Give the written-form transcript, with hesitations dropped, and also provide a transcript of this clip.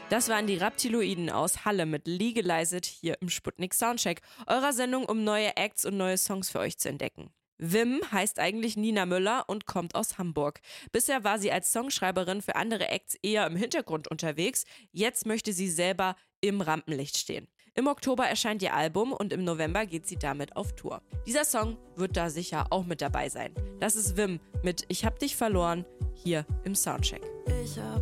Das waren die Reptiloiden aus Halle mit Legalize It hier im Sputnik Soundcheck, eurer Sendung, um neue Acts und neue Songs für euch zu entdecken. Wim heißt eigentlich Nina Müller und kommt aus Hamburg. Bisher war sie als Songschreiberin für andere Acts eher im Hintergrund unterwegs. Jetzt möchte sie selber im Rampenlicht stehen. Im Oktober erscheint ihr Album und im November geht sie damit auf Tour. Dieser Song wird da sicher auch mit dabei sein. Das ist Wim mit Ich hab dich verloren hier im Soundcheck. Ich hab